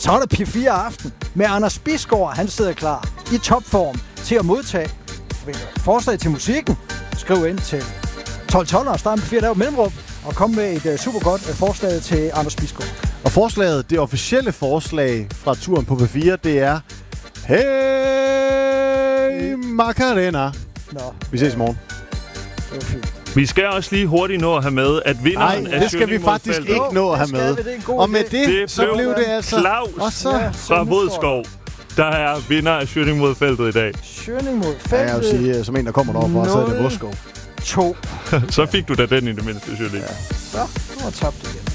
Så er der P4 Aften med Anders Bisgaard. Han sidder klar i topform til at modtage forslag til musikken. Skriv ind til 1212 og start med 4 dage mellemrum og kom med et super godt forslag til Anders Bisgaard. Og forslaget, det officielle forslag fra turen på P4, det er Hey Macarena. Nå. Vi ses i morgen. Det var fint. Vi skal også lige hurtigt nå at have med, at vinderen Nej, af det skal vi faktisk ikke nå at have med. Og med det så blev det altså Claus fra Vodskov, der er vinder af Schønning mod feltet i dag. Schønning mod feltet. Ja, jeg vil sige, som en, der kommer derovre, så er det Vodskov. 2. Så fik du da den i det mindste, Schønning. Ja. Så, du har tabt igen.